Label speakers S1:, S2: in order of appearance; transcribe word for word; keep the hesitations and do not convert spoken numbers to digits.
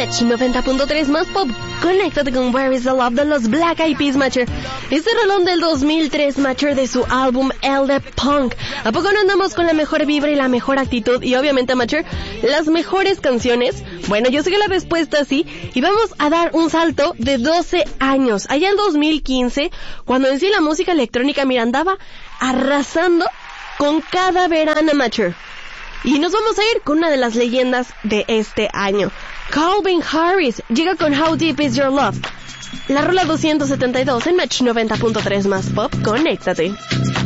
S1: Match noventa punto tres más pop. Conéctate con Where is the Love de los Black Eyed Peas, Matcher. Este rolón del dos mil tres, Matcher, de su álbum L D Punk. ¿A poco no andamos con la mejor vibra y la mejor actitud? Y obviamente, Matcher, las mejores canciones. Bueno, yo sé que la respuesta sí. Y vamos a dar un salto de doce años. Allá en dos mil quince, cuando en sí la música electrónica, mira, andaba arrasando con cada verano, Matcher. Y nos vamos a ir con una de las leyendas de este año. Calvin Harris llega con How Deep Is Your Love. La rola doscientos setenta y dos en Match noventa punto tres más pop. Conéctate.